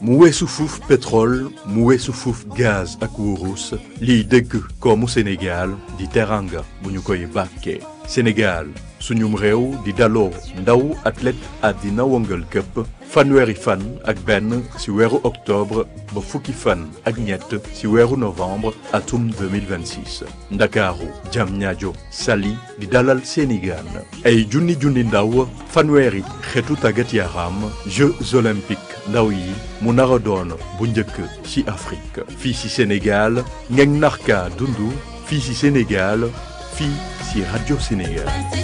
mu weesu fuuf pétrole mu weesu fuuf gaz ak wurus liy dëgg koomu Sénégal di teranga bu ñu koy bàkkee Sénégal suñum réew di daloo ndaw athlète àddina wëngal këpp fanweeri fan ak benn ci weeru octobre ba fukki fan ak ñett ci weeru novembre atum 2026 ndakaaru Diamniadio Saly di dalal seeni gaan ay junni ndaw fanweeri xeetu tàggat yaram Jeux olympiques ndaw yi mu nar a doon bu njëkk ci Afrique fii ci Sénégal ngeen narka dundu fii ci Sénégal fii ci Radio Sénégal